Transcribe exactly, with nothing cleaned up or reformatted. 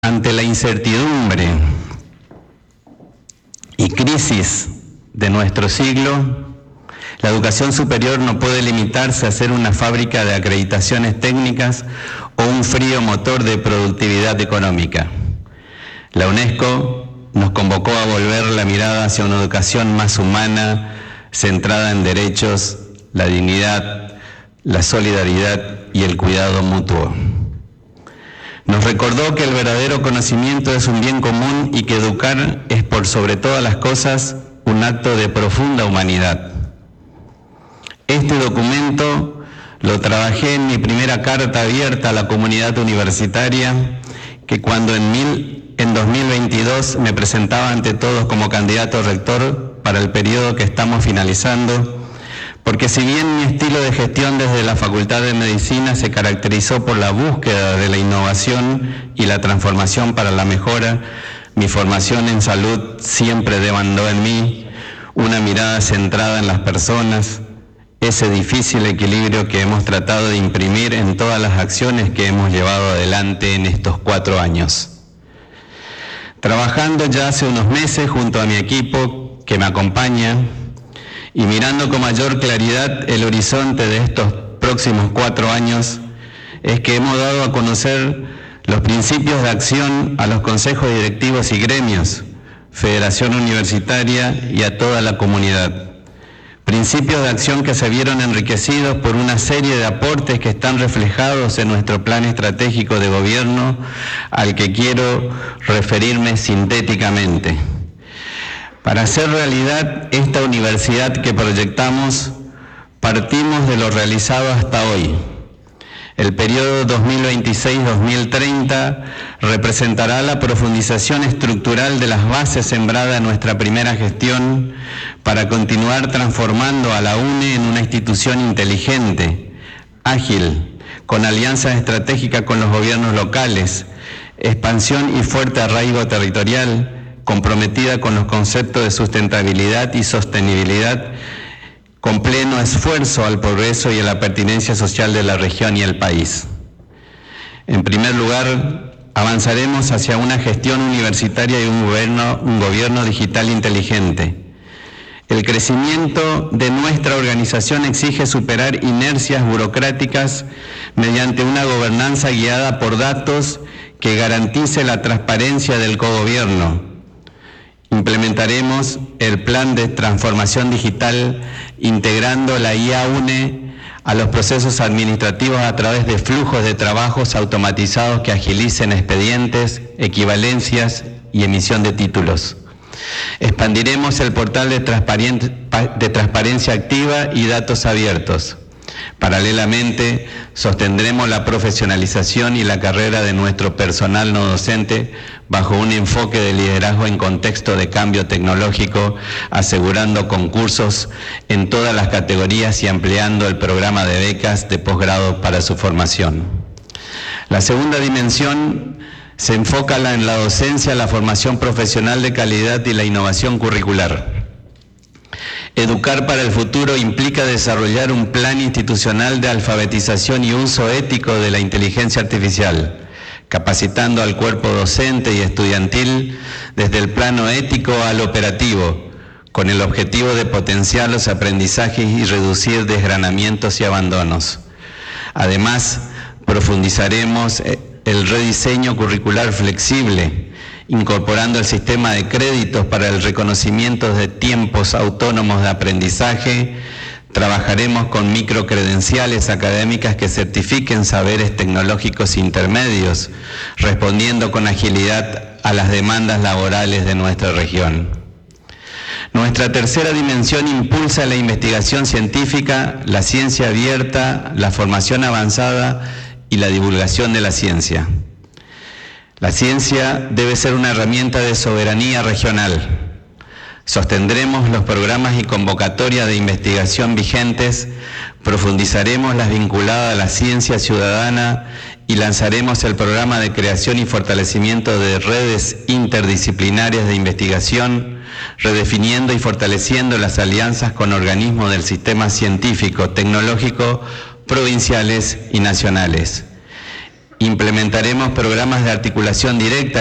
Ante la incertidumbre y crisis de nuestro siglo, la educación superior no puede limitarse a ser una fábrica de acreditaciones técnicas o un frío motor de productividad económica. La UNESCO nos convocó a volver la mirada hacia una educación más humana, centrada en derechos, la dignidad, la solidaridad y el cuidado mutuo. Nos recordó que el verdadero conocimiento es un bien común y que educar es por sobre todas las cosas un acto de profunda humanidad. Este documento lo trabajé en mi primera carta abierta a la comunidad universitaria, que cuando en, mil, en dos mil veintidós me presentaba ante todos como candidato a rector para el periodo que estamos finalizando, porque si bien mi estilo de gestión desde la Facultad de Medicina se caracterizó por la búsqueda de la innovación y la transformación para la mejora, mi formación en salud siempre demandó en mí una mirada centrada en las personas, ese difícil equilibrio que hemos tratado de imprimir en todas las acciones que hemos llevado adelante en estos cuatro años. Trabajando ya hace unos meses junto a mi equipo que me acompaña, y mirando con mayor claridad el horizonte de estos próximos cuatro años, es que hemos dado a conocer los principios de acción a los consejos directivos y gremios, Federación Universitaria y a toda la comunidad. Principios de acción que se vieron enriquecidos por una serie de aportes que están reflejados en nuestro plan estratégico de gobierno, al que quiero referirme sintéticamente. Para hacer realidad esta universidad que proyectamos, partimos de lo realizado hasta hoy. El periodo dos mil veintiséis a dos mil treinta representará la profundización estructural de las bases sembradas en nuestra primera gestión para continuar transformando a la UNE en una institución inteligente, ágil, con alianzas estratégicas con los gobiernos locales, expansión y fuerte arraigo territorial, comprometida con los conceptos de sustentabilidad y sostenibilidad, con pleno esfuerzo al progreso y a la pertinencia social de la región y el país. En primer lugar, avanzaremos hacia una gestión universitaria y un gobierno, un gobierno digital inteligente. El crecimiento de nuestra organización exige superar inercias burocráticas mediante una gobernanza guiada por datos que garantice la transparencia del cogobierno. Implementaremos el plan de transformación digital integrando la I A UNE a los procesos administrativos a través de flujos de trabajos automatizados que agilicen expedientes, equivalencias y emisión de títulos. Expandiremos el portal de, de transparencia activa y datos abiertos. Paralelamente, sostendremos la profesionalización y la carrera de nuestro personal no docente bajo un enfoque de liderazgo en contexto de cambio tecnológico, asegurando concursos en todas las categorías y ampliando el programa de becas de posgrado para su formación. La segunda dimensión se enfoca en la docencia, la formación profesional de calidad y la innovación curricular. Educar para el futuro implica desarrollar un plan institucional de alfabetización y uso ético de la inteligencia artificial, capacitando al cuerpo docente y estudiantil desde el plano ético al operativo, con el objetivo de potenciar los aprendizajes y reducir desgranamientos y abandonos. Además, profundizaremos el rediseño curricular flexible, incorporando el sistema de créditos para el reconocimiento de tiempos autónomos de aprendizaje. Trabajaremos con microcredenciales académicas que certifiquen saberes tecnológicos intermedios, respondiendo con agilidad a las demandas laborales de nuestra región. Nuestra tercera dimensión impulsa la investigación científica, la ciencia abierta, la formación avanzada y la divulgación de la ciencia. La ciencia debe ser una herramienta de soberanía regional. Sostendremos los programas y convocatorias de investigación vigentes, profundizaremos las vinculadas a la ciencia ciudadana y lanzaremos el programa de creación y fortalecimiento de redes interdisciplinarias de investigación, redefiniendo y fortaleciendo las alianzas con organismos del sistema científico, tecnológico, provinciales y nacionales. Implementaremos programas de articulación directa